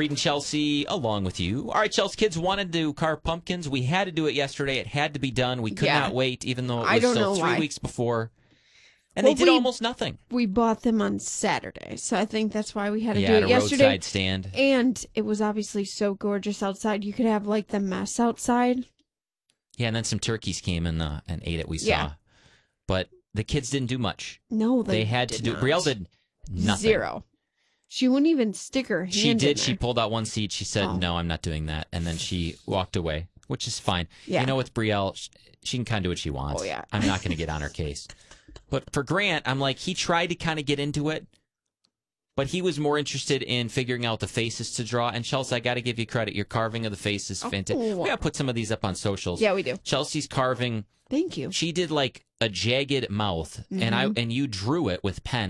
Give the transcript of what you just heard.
Reed and Chelsea along with you. All right, Chelsea kids wanted to carve pumpkins. We had to do it yesterday. It had to be done. We could not wait, even though it was still 3 weeks before. And they did almost nothing. We bought them on Saturday, so I think that's why we had to do it at a yesterday. Roadside stand. And it was obviously so gorgeous outside. You could have like the mess outside. Yeah, and then some turkeys came and ate it. We saw, but the kids didn't do much. No, they had to do. Brielle did nothing. Zero. She wouldn't even stick her hand. She did. In there. She pulled out one seed. She said, "No, I'm not doing that," and then she walked away, which is fine. Yeah. You know, with Brielle, she can kind of do what she wants. Oh yeah. I'm not going to get on her case. But for Grant, I'm like, he tried to kind of get into it, but he was more interested in figuring out the faces to draw. And Chelsea, I got to give you credit. Your carving of the face is fantastic. We got to put some of these up on socials. Yeah, we do. Chelsea's carving. Thank you. She did like a jagged mouth, and you drew it with pen.